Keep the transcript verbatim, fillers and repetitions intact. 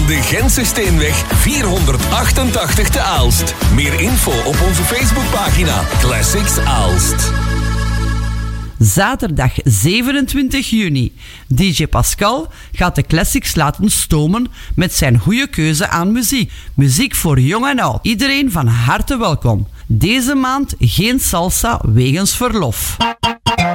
aan de Gentse Steenweg vierhonderdachtentachtig te Aalst. Meer info op onze Facebookpagina Classics Aalst. Zaterdag zevenentwintig juni. D J Pascal gaat de classics laten stomen met zijn goede keuze aan muziek. Muziek voor jong en oud. Iedereen van harte welkom. Deze maand geen salsa wegens verlof.